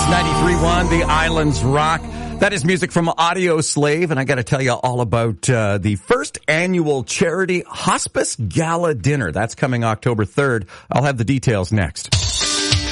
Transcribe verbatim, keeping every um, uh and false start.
ninety-three point one, The Islands Rock. That is music from Audio Slave, and I got to tell you all about uh, the first annual charity hospice gala dinner. That's coming October third. I'll have the details next.